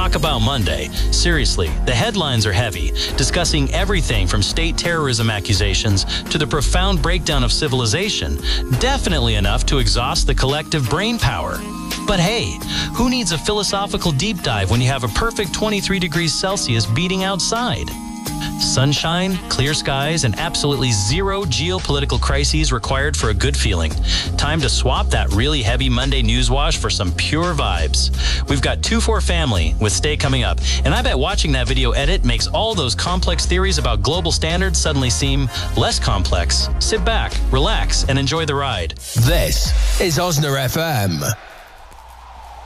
talk about Monday. Seriously, the headlines are heavy, discussing everything from state terrorism accusations to the profound breakdown of civilization, definitely enough to exhaust the collective brain power. But hey, who needs a philosophical deep dive when you have a perfect 23 degrees Celsius beating outside? Sunshine, clear skies, and absolutely zero geopolitical crises required for a good feeling. Time to swap that really heavy Monday news wash for some pure vibes. We've got 2-4 Family with Stay coming up, and I bet watching that video edit makes all those complex theories about global standards suddenly seem less complex. Sit back, relax, and enjoy the ride. This is Osna FM.